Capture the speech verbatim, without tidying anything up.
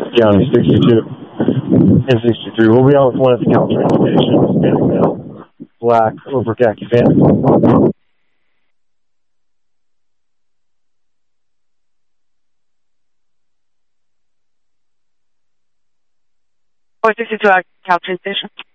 County sixty-two and sixty-three. We'll be on with one at the Caltrain station. Standing now. Black over khaki van. four sixty-two at Caltrain station.